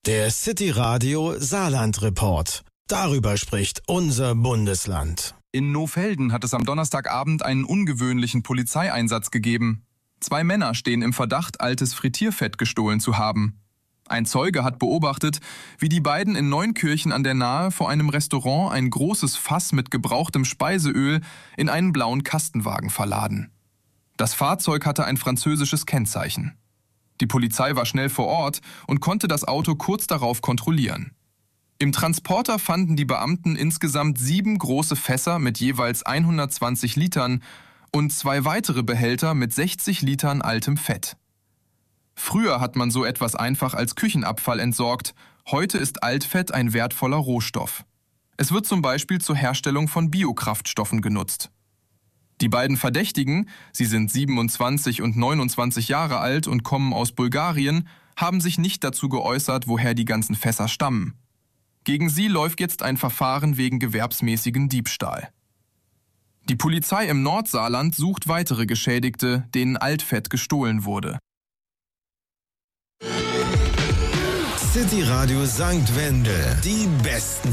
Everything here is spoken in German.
Der City Radio Saarland Report. Darüber spricht unser Bundesland. In Nohfelden hat es am Donnerstagabend einen ungewöhnlichen Polizeieinsatz gegeben. 2 Männer stehen im Verdacht, altes Frittierfett gestohlen zu haben. Ein Zeuge hat beobachtet, wie die beiden in Neunkirchen an der Nahe vor einem Restaurant ein großes Fass mit gebrauchtem Speiseöl in einen blauen Kastenwagen verladen. Das Fahrzeug hatte ein französisches Kennzeichen. Die Polizei war schnell vor Ort und konnte das Auto kurz darauf kontrollieren. Im Transporter fanden die Beamten insgesamt 7 große Fässer mit jeweils 120 Litern und 2 weitere Behälter mit 60 Litern altem Fett. Früher hat man so etwas einfach als Küchenabfall entsorgt, heute ist Altfett ein wertvoller Rohstoff. Es wird zum Beispiel zur Herstellung von Biokraftstoffen genutzt. Die beiden Verdächtigen, sie sind 27 und 29 Jahre alt und kommen aus Bulgarien, haben sich nicht dazu geäußert, woher die ganzen Fässer stammen. Gegen sie läuft jetzt ein Verfahren wegen gewerbsmäßigen Diebstahl. Die Polizei im Nordsaarland sucht weitere Geschädigte, denen Altfett gestohlen wurde. City Radio St. Wendel. Die besten